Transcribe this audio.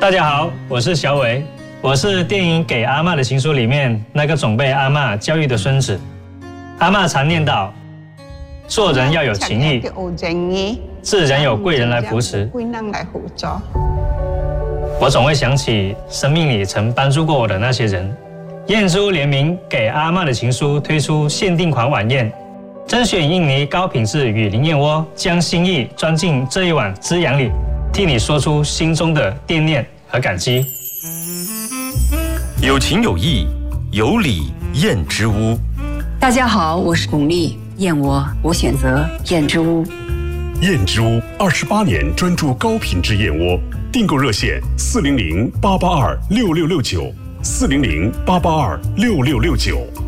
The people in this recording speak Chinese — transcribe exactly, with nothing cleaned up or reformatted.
大家好，我是小伟，我是电影《给阿嬷的情书》里面那个总被阿嬷教育的孙子。阿嬷常念叨，做人要有情义，自然有贵人来扶持。我总会想起生命里曾帮助过我的那些人。燕珠联名《给阿嬷的情书》推出限定款晚宴，甄选印尼高品质与灵燕窝，将心意装进这一碗滋养里，替你说出心中的惦念和感激。 有情有义，有礼燕之屋。 大家好，我是巩俐，燕窝我选择燕之屋。 燕之屋二十八年专注高品质燕窝，订购热线四零零八八二六六六九，四零零八八二六六六九。